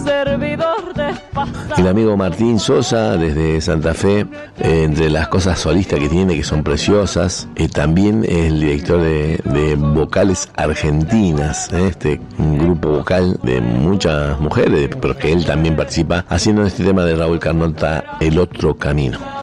servidor despachado. El amigo Martín Sosa, desde Santa Fe, entre las cosas solistas que tiene, que son preciosas, también es el director de Vocales Argentinas, un grupo vocal de muchas mujeres, pero que él también participa, haciendo este tema de Raúl Carnota, El Otro Camino.